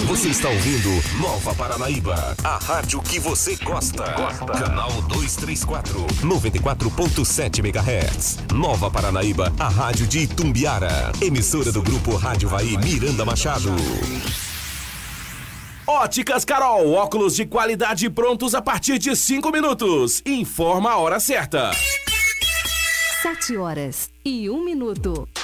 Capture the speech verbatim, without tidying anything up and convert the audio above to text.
Você está ouvindo Nova Paranaíba, a rádio que você gosta. gosta. Canal duzentos e trinta e quatro, noventa e quatro ponto sete megahertz. Nova Paranaíba, a rádio de Itumbiara. Emissora do Grupo Rádio Vai Miranda Machado. Óticas Carol, óculos de qualidade prontos a partir de cinco minutos. Informa a hora certa. Sete horas e um minuto.